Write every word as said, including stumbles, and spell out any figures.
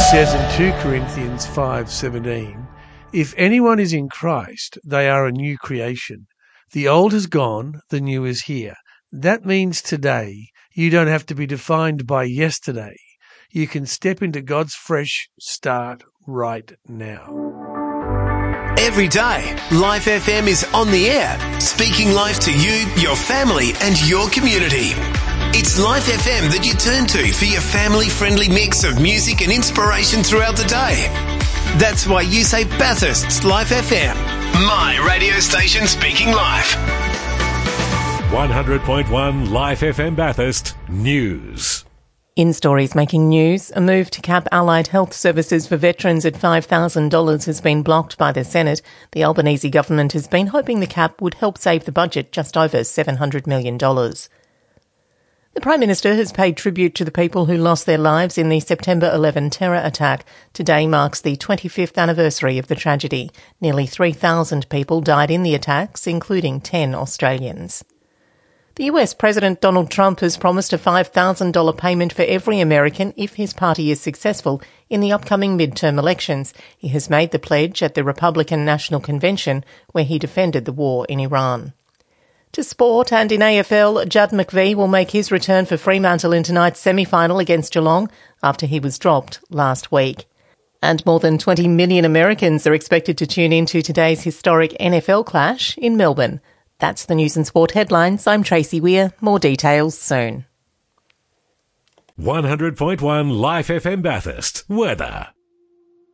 says in two Corinthians five seventeen, if anyone is in Christ, they are a new creation. The old has gone, the new is here. That means today you don't have to be defined by yesterday. You can step into God's fresh start right now. Every day, Life F M is on the air, speaking life to you, your family and your community. It's Life F M that you turn to for your family-friendly mix of music and inspiration throughout the day. That's why you say Bathurst's Life F M, my radio station speaking life. one hundred point one Life F M Bathurst News. In stories making news, a move to cap allied health services for veterans at five thousand dollars has been blocked by the Senate. The Albanese government has been hoping the cap would help save the budget just over seven hundred million dollars. The Prime Minister has paid tribute to the people who lost their lives in the September eleventh terror attack. Today marks the twenty-fifth anniversary of the tragedy. Nearly three thousand people died in the attacks, including ten Australians. The U S President Donald Trump has promised a five thousand dollars payment for every American if his party is successful in the upcoming midterm elections. He has made the pledge at the Republican National Convention, where he defended the war in Iran. To sport, and in A F L, Judd McVie will make his return for Fremantle in tonight's semi-final against Geelong after he was dropped last week. And more than twenty million Americans are expected to tune into today's historic N F L clash in Melbourne. That's the news and sport headlines. I'm Tracy Weir. More details soon. one hundred point one Life F M Bathurst. Weather.